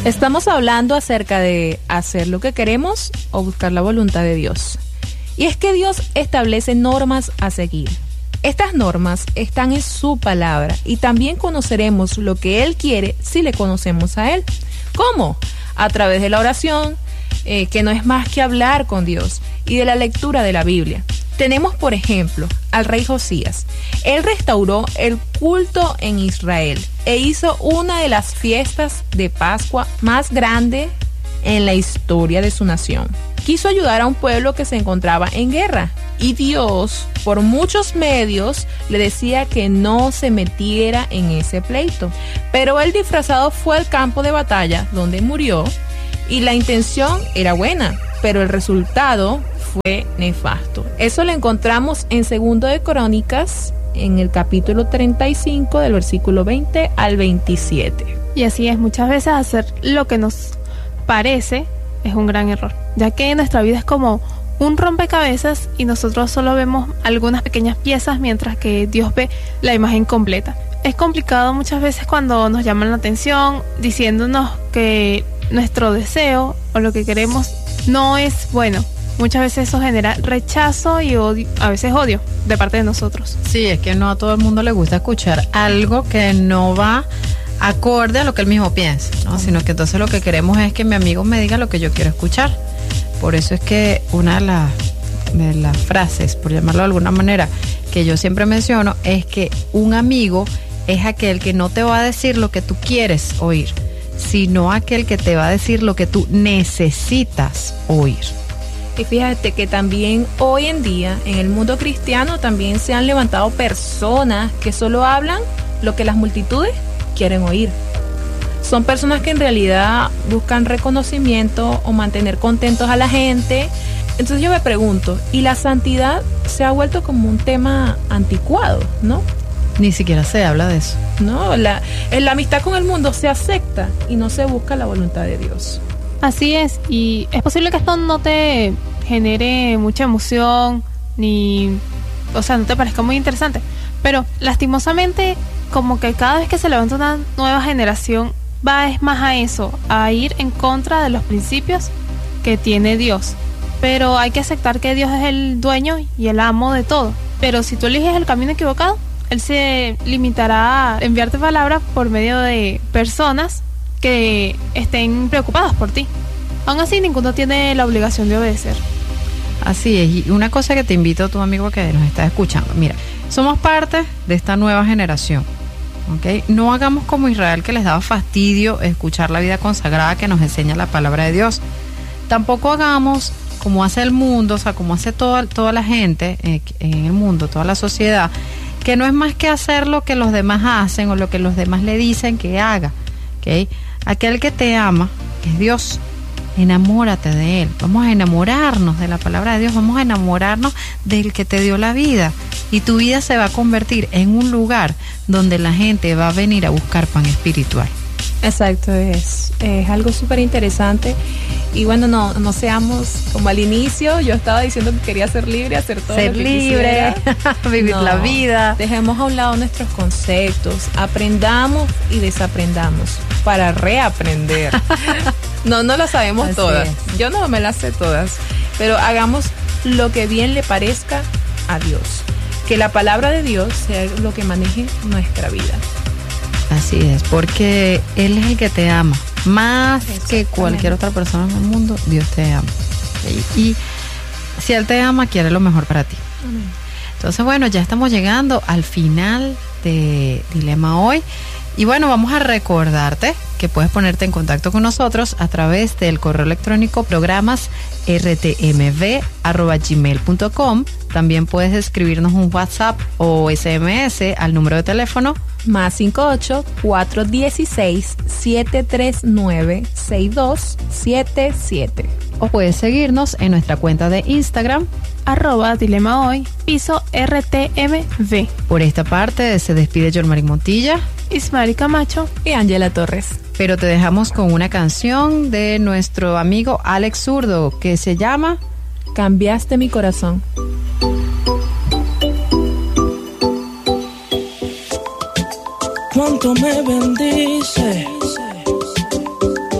Estamos hablando acerca de hacer lo que queremos o buscar la voluntad de Dios. Y es que Dios establece normas a seguir. Estas normas están en su palabra y también conoceremos lo que Él quiere si le conocemos a Él. ¿Cómo? A través de la oración, que no es más que hablar con Dios, y de la lectura de la Biblia. Tenemos, por ejemplo, al rey Josías. Él restauró el culto en Israel e hizo una de las fiestas de Pascua más grande en la historia de su nación. Quiso ayudar a un pueblo que se encontraba en guerra y Dios, por muchos medios, le decía que no se metiera en ese pleito. Pero él, disfrazado, fue al campo de batalla donde murió y la intención era buena, pero el resultado fue nefasto. Eso lo encontramos en 2 de Crónicas, en el capítulo 35, del versículo 20 al 27. Y así es, muchas veces hacer lo que nos parece es un gran error, ya que nuestra vida es como un rompecabezas y nosotros solo vemos algunas pequeñas piezas mientras que Dios ve la imagen completa. Es complicado muchas veces cuando nos llaman la atención diciéndonos que nuestro deseo o lo que queremos no es bueno. Muchas veces eso genera rechazo y odio, a veces odio de parte de nosotros. Sí, es que no a todo el mundo le gusta escuchar algo que no va acorde a lo que él mismo piensa, ¿no? Sino que entonces lo que queremos es que mi amigo me diga lo que yo quiero escuchar. Por eso es que una de las frases, por llamarlo de alguna manera, que yo siempre menciono, es que un amigo es aquel que no te va a decir lo que tú quieres oír, sino aquel que te va a decir lo que tú necesitas oír. Y fíjate que también hoy en día en el mundo cristiano también se han levantado personas que solo hablan lo que las multitudes quieren oír. Son personas que en realidad buscan reconocimiento o mantener contentos a la gente. Entonces yo me pregunto, ¿y la santidad se ha vuelto como un tema anticuado, no? Ni siquiera se habla de eso. No, en la amistad con el mundo se acepta y no se busca la voluntad de Dios. Así es, y es posible que esto no te genere mucha emoción, no te parezca muy interesante, pero lastimosamente como que cada vez que se levanta una nueva generación va es más a eso, a ir en contra de los principios que tiene Dios. Pero hay que aceptar que Dios es el dueño y el amo de todo. Pero si tú eliges el camino equivocado, Él se limitará a enviarte palabras por medio de personas que estén preocupadas por ti. Aún así, ninguno tiene la obligación de obedecer. Así es, y una cosa que te invito a tu amigo que nos está escuchando, mira, somos parte de esta nueva generación, ¿ok? No hagamos como Israel, que les daba fastidio escuchar la vida consagrada que nos enseña la palabra de Dios. Tampoco hagamos como hace el mundo, o sea, como hace toda la gente en el mundo, toda la sociedad, que no es más que hacer lo que los demás hacen o lo que los demás le dicen que haga, ¿ok? Aquel que te ama, que es Dios, enamórate de Él. Vamos a enamorarnos de la palabra de Dios, vamos a enamorarnos del que te dio la vida, y tu vida se va a convertir en un lugar donde la gente va a venir a buscar pan espiritual. Exacto, es algo súper interesante. Y bueno, no seamos como al inicio. Yo estaba diciendo que quería ser libre, hacer todo ser lo que libre, vivir la vida. Dejemos a un lado nuestros conceptos, aprendamos y desaprendamos para reaprender. No lo sabemos así todas. Es. Yo no me las sé todas, pero hagamos lo que bien le parezca a Dios. Que la palabra de Dios sea lo que maneje nuestra vida. Así es, porque Él es el que te ama. Más que cualquier otra persona en el mundo, Dios te ama. Y si Él te ama, quiere lo mejor para ti. Amén. Entonces, bueno, ya estamos llegando al final de Dilema Hoy. Y bueno, vamos a recordarte que puedes ponerte en contacto con nosotros a través del correo electrónico programas@rtmv@gmail.com. También puedes escribirnos un WhatsApp o SMS al número de teléfono +58 416 739 6277. o puedes seguirnos en nuestra cuenta de Instagram @dilemahoy _RTMV. Por esta parte se despide Yormarín Montilla, Ismari Camacho y Ángela Torres. pero te dejamos con una canción de nuestro amigo Alex Zurdo que se llama Cambiaste mi corazón. Cuánto me bendice